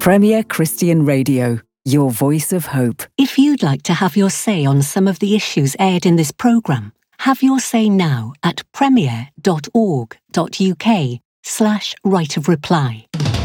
Premier Christian Radio, your voice of hope. If you'd like to have your say on some of the issues aired in this programme, have your say now at premier.org.uk/right of reply.